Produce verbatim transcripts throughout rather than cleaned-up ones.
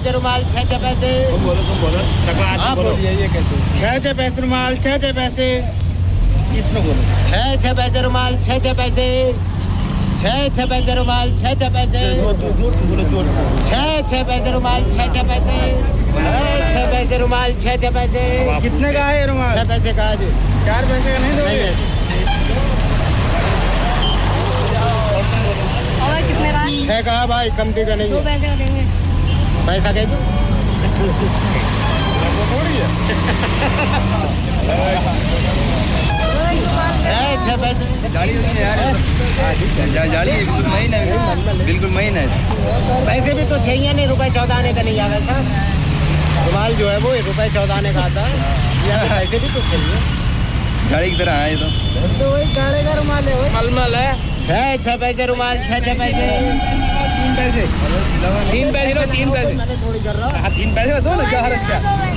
पैसे रुमाल छः छः पैसे। तुम बोलो तुम बोलो हाँ बोलिए ये कैसे छः छः पैसे रुमाल छः छः पैसे इसमें बोलो छः छः पैसे रुमाल छः छः पैसे छः छः पैसे रुमाल छः छः पैसे छः छः पैसे रुमाल छः छः पैसे छः पैसे रुमाल छः छः पैसे। कितने का है रुमाल? छः पैसे का है। चार पैसे का नहीं दोगे? और कितने का? छः का भाई, कमती का नहीं दो है। पैसे का देंगे। पैसा कह दो थोड़ी है छः पैसे जाली नहीं यार जाली बिल्कुल महीन है बिल्कुल महीन है। पैसे भी तो चाहिए नहीं, रुपए चौदह आने का नहीं आता था। रुमाल जो है वो एक रुपए चौदह आने का आता है, या पैसे भी तो चाहिए। गाड़ी की तरह है ये तो तो वही गाड़े का रुमाल है, वही मलमल है। छः छः पैसे रुमाल छः छः पैसे तीन पैसे तीन पैसे लो तीन पैसे मैंने थोड़ी कर रहा हूँ। तीन पैसे दो ना क्या हरज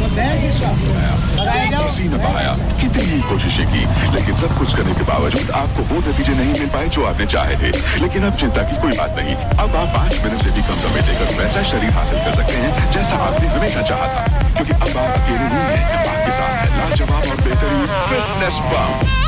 किसी ने बहाया कितनी ही कोशिशें की, लेकिन सब कुछ करने के बावजूद आपको वो नतीजे नहीं मिल पाए जो आपने चाहे थे। लेकिन अब चिंता की कोई बात नहीं, अब आप पाँच मिनट से भी कम समय लेकर वैसा शरीर हासिल कर सकते हैं जैसा आपने हमेशा चाहा था, क्योंकि अब आप अकेले नहीं हैं, आपके साथ है लाजवाब और बेहतरीन फिटनेस बम।